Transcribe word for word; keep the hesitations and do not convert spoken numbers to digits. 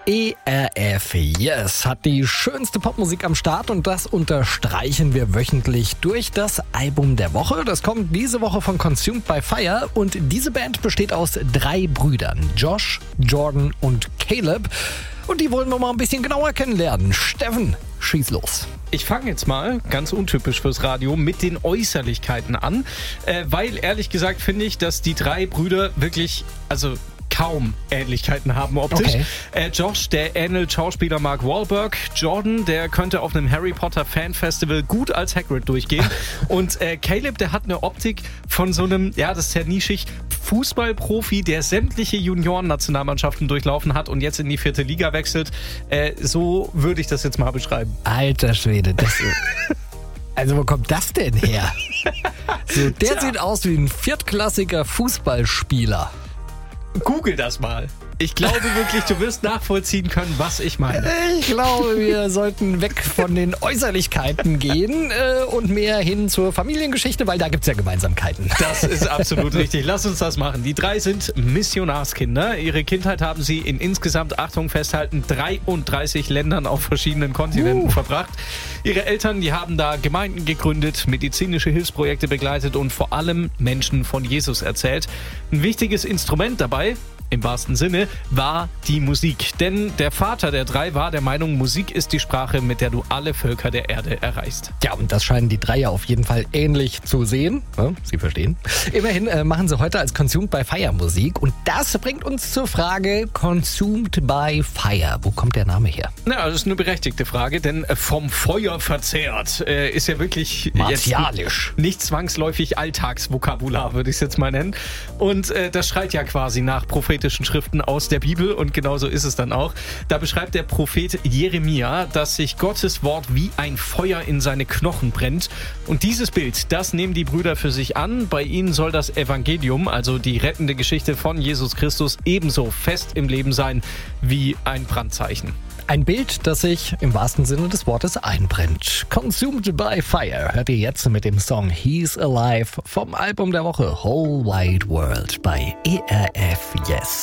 E R F Yes hat die schönste Popmusik am Start und das unterstreichen wir wöchentlich durch das Album der Woche. Das kommt diese Woche von Consumed by Fire und diese Band besteht aus drei Brüdern, Josh, Jordan und Caleb. Und die wollen wir mal ein bisschen genauer kennenlernen. Steffen, schieß los. Ich fange jetzt mal, ganz untypisch fürs Radio, mit den Äußerlichkeiten an, äh, weil ehrlich gesagt finde ich, dass die drei Brüder wirklich, also kaum Ähnlichkeiten haben optisch. Okay. Äh, Josh, der ähnelt Schauspieler Mark Wahlberg. Jordan, der könnte auf einem Harry Potter Fan-Festival gut als Hagrid durchgehen. Und äh, Caleb, der hat eine Optik von so einem, ja, das ist sehr nischig, Fußballprofi, der sämtliche Junioren-Nationalmannschaften durchlaufen hat und jetzt in die vierte Liga wechselt. Äh, so würde ich das jetzt mal beschreiben. Alter Schwede, das also wo kommt das denn her? So, der Tja. sieht aus wie ein viertklassiger Fußballspieler. Google das mal. Ich glaube wirklich, du wirst nachvollziehen können, was ich meine. Ich glaube, wir sollten weg von den Äußerlichkeiten gehen äh, und mehr hin zur Familiengeschichte, weil da gibt es ja Gemeinsamkeiten. Das ist absolut richtig. Lass uns das machen. Die drei sind Missionarskinder. Ihre Kindheit haben sie in insgesamt, Achtung festhalten, dreiunddreißig Ländern auf verschiedenen Kontinenten uh. verbracht. Ihre Eltern, die haben da Gemeinden gegründet, medizinische Hilfsprojekte begleitet und vor allem Menschen von Jesus erzählt. Ein wichtiges Instrument dabei, im wahrsten Sinne, war die Musik. Denn der Vater der drei war der Meinung, Musik ist die Sprache, mit der du alle Völker der Erde erreichst. Ja, und das scheinen die drei ja auf jeden Fall ähnlich zu sehen. Ja, Sie verstehen. Immerhin äh, machen sie heute als Consumed by Fire Musik. Und das bringt uns zur Frage Consumed by Fire. Wo kommt der Name her? Na, das ist eine berechtigte Frage, denn vom Feuer verzehrt äh, ist ja wirklich martialisch. Jetzt nicht zwangsläufig Alltagsvokabular, würde ich es jetzt mal nennen. Und äh, das schreit ja quasi nach prophetischen Schriften aus der Bibel und genauso ist es dann auch. Da beschreibt der Prophet Jeremia, dass sich Gottes Wort wie ein Feuer in seine Knochen brennt. Und dieses Bild, das nehmen die Brüder für sich an. Bei ihnen soll das Evangelium, also die rettende Geschichte von Jesus Christus, ebenso fest im Leben sein wie ein Brandzeichen. Ein Bild, das sich im wahrsten Sinne des Wortes einbrennt. Consumed by Fire hört ihr jetzt mit dem Song He's Alive vom Album der Woche Whole Wide World bei E R F Yes.